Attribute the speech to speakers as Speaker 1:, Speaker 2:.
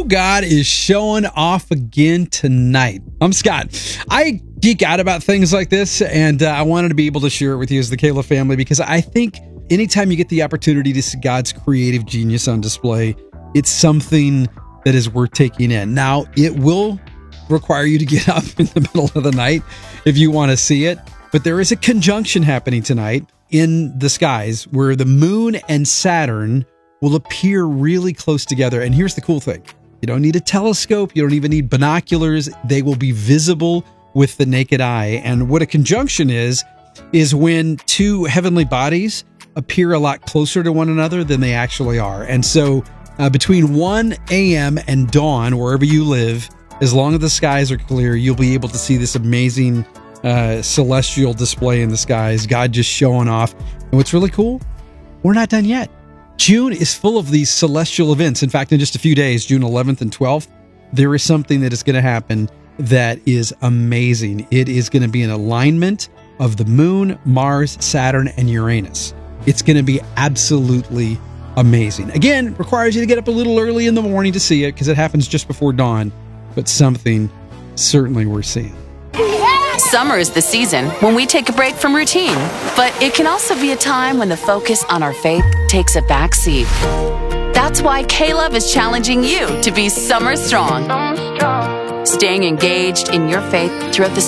Speaker 1: who God is showing off again tonight. I'm Scott. I geek out about things like this, and I wanted to be able to share it with you as the Kayla family, because I think anytime you get the opportunity to see God's creative genius on display, it's something that is worth taking in. Now, it will require you to get up in the middle of the night if you want to see it, but there is a conjunction happening tonight in the skies where the moon and Saturn will appear really close together. And here's the cool thing. You don't need a telescope. You don't even need binoculars. They will be visible with the naked eye. And what a conjunction is when two heavenly bodies appear a lot closer to one another than they actually are. And so between 1 a.m. and dawn, wherever you live, as long as the skies are clear, you'll be able to see this amazing celestial display in the skies, God just showing off. And what's really cool, we're not done yet. June is full of these celestial events. In fact, in just a few days, June 11th and 12th, there is something that is going to happen that is amazing. It is going to be an alignment of the moon, Mars, Saturn, and Uranus. It's going to be absolutely amazing. Again, requires you to get up a little early in the morning to see it because it happens just before dawn, but something certainly worth seeing.
Speaker 2: Summer is the season when we take a break from routine, but it can also be a time when the focus on our faith takes a back seat. That's why K-Love is challenging you to be summer strong. Staying engaged in your faith throughout the